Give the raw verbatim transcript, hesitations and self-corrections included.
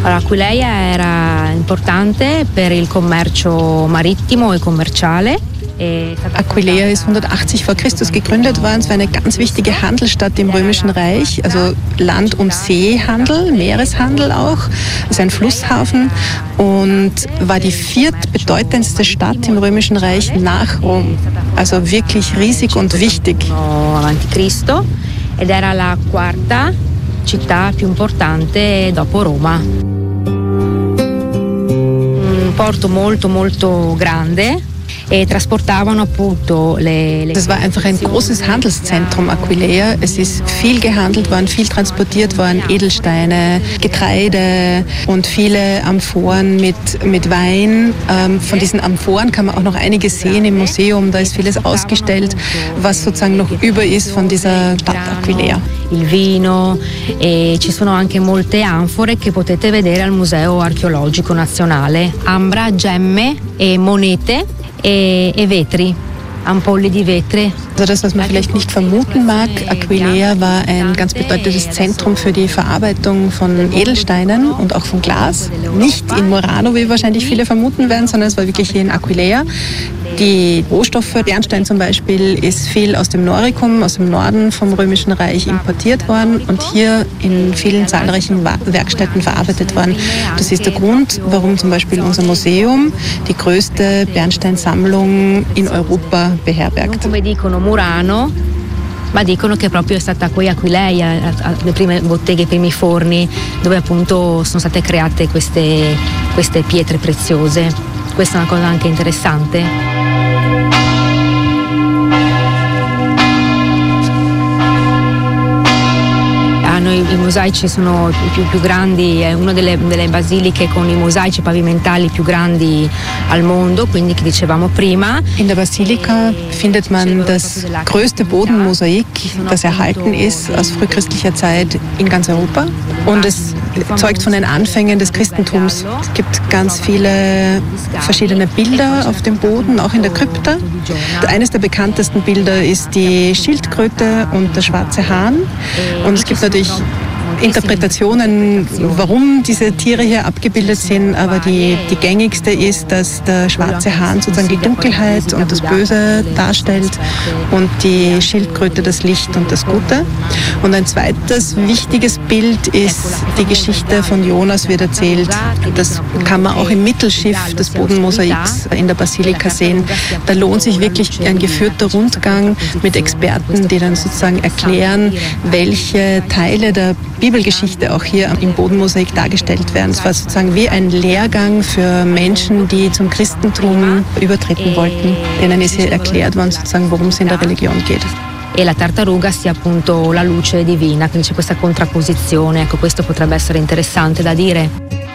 Allora, Aquileia era importante per il commercio marittimo e commerciale. Aquileia ist hundertachtzig vor Christus gegründet worden. Es war eine ganz wichtige Handelsstadt im Römischen Reich, also Land- und Seehandel, Meereshandel auch. Es ist ein Flusshafen und war die viertbedeutendste Stadt im Römischen Reich nach Rom. Also wirklich riesig und wichtig. Avanti Cristo ed era la quarta città più importante dopo Roma. Un porto molto molto grande. Das war einfach ein großes Handelszentrum, Aquileia. Es ist viel gehandelt worden, viel transportiert worden, Edelsteine, Getreide und viele Amphoren mit, mit Wein. Ähm, von diesen Amphoren kann man auch noch einiges sehen im Museum. Da ist vieles ausgestellt, was sozusagen noch über ist von dieser Stadt Aquileia. Il vino e ci sono anche molte anfore che potete vedere al Museo Archeologico Nazionale. Ambra, gemme e monete e, e vetri, ampolli di vetri. Also das, was man vielleicht nicht vermuten mag, Aquileia war ein ganz bedeutendes Zentrum für die Verarbeitung von Edelsteinen und auch von Glas. Nicht in Murano, wie wahrscheinlich viele vermuten werden, sondern es war wirklich hier in Aquileia. Die Rohstoffe, Bernstein zum Beispiel, ist viel aus dem Noricum, aus dem Norden vom Römischen Reich importiert worden und hier in vielen zahlreichen Werkstätten verarbeitet worden. Das ist der Grund, warum zum Beispiel unser Museum die größte Bernsteinsammlung in Europa beherbergt. Murano, ma dicono che proprio è stata qui Aquileia, le prime botteghe, i primi forni, dove appunto sono state create queste, queste pietre preziose. Questa è una cosa anche interessante. I mosaici sono i più, più grandi, è una delle, delle basiliche con i mosaici pavimentali più grandi al mondo, quindi che dicevamo prima. In der Basilika findet man das größte Bodenmosaik, das erhalten ist aus frühchristlicher Zeit in ganz Europa. Und es zeugt von den Anfängen des Christentums. Es gibt ganz viele verschiedene Bilder auf dem Boden, auch in der Krypta. Eines der bekanntesten Bilder ist die Schildkröte und der schwarze Hahn. Und es gibt natürlich Interpretationen, warum diese Tiere hier abgebildet sind, aber die, die gängigste ist, dass der schwarze Hahn sozusagen die Dunkelheit und das Böse darstellt und die Schildkröte das Licht und das Gute. Und ein zweites wichtiges Bild ist die Geschichte von Jonas wird erzählt. Das kann man auch im Mittelschiff des Bodenmosaiks in der Basilika sehen. Da lohnt sich wirklich ein geführter Rundgang mit Experten, die dann sozusagen erklären, welche Teile der Bibelgeschichte auch hier im Bodenmosaik dargestellt werden. Es war sozusagen wie ein Lehrgang für Menschen, die zum Christentum übertreten wollten. Denen ist hier erklärt worden, sozusagen, worum es in der Religion geht. E la tartaruga sia appunto la luce divina, quindi c'è questa contrapposizione. Ecco, questo potrebbe essere interessante da dire.